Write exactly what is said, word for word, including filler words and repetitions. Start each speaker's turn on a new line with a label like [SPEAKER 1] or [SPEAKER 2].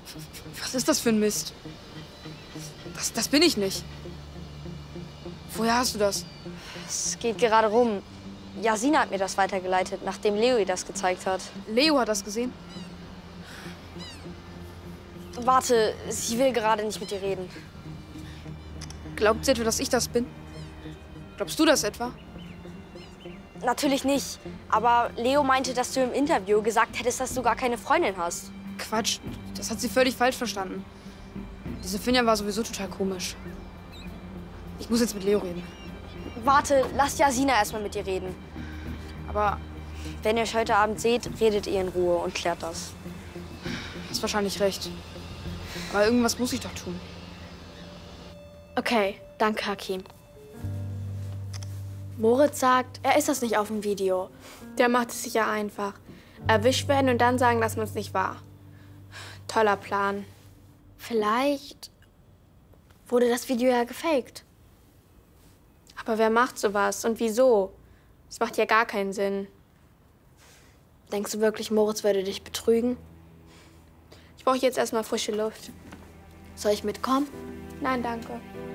[SPEAKER 1] Was ist das für ein Mist? Das, das bin ich nicht. Woher hast du das?
[SPEAKER 2] Es geht gerade rum. Jasina hat mir das weitergeleitet, nachdem Leo ihr das gezeigt hat.
[SPEAKER 1] Leo hat das gesehen?
[SPEAKER 2] Warte, sie will gerade nicht mit dir reden.
[SPEAKER 1] Glaubt sie etwa, dass ich das bin? Glaubst du das etwa?
[SPEAKER 2] Natürlich nicht. Aber Leo meinte, dass du im Interview gesagt hättest, dass du gar keine Freundin hast.
[SPEAKER 1] Quatsch, das hat sie völlig falsch verstanden. Diese Finja war sowieso total komisch. Ich muss jetzt mit Leo reden.
[SPEAKER 2] Warte, lass Jasina erstmal mit dir reden.
[SPEAKER 1] Aber
[SPEAKER 2] wenn ihr euch heute Abend seht, redet ihr in Ruhe und klärt das.
[SPEAKER 1] du hast wahrscheinlich recht. Aber irgendwas muss ich doch tun.
[SPEAKER 3] Okay, danke, Hakim. Moritz sagt, er ist das nicht auf dem Video. Der macht es sich ja einfach. Erwischt werden und dann sagen, dass man es nicht war. Toller Plan. Vielleicht wurde das Video ja gefaked. Aber wer macht sowas und wieso? Das macht ja gar keinen Sinn. Denkst du wirklich, Moritz würde dich betrügen? Ich brauche jetzt erstmal frische Luft. Soll ich mitkommen? Nein, danke.